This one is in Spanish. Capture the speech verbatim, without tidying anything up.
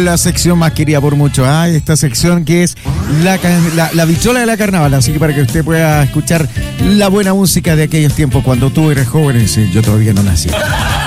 la sección más querida por muchos, ¿ah? Esta sección que es la, la, la bichola de la carnaval, así que para que usted pueda escuchar la buena música de aquellos tiempos cuando tú eres joven, yo todavía no nací.